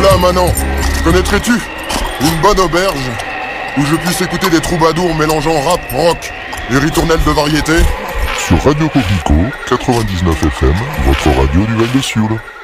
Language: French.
là, Manon, connaîtrais-tu une bonne auberge où je puisse écouter des troubadours mélangeant rap, rock et ritournelles de variété? Sur Radio Coquelicot, 99 FM, votre radio du Val de Sioule.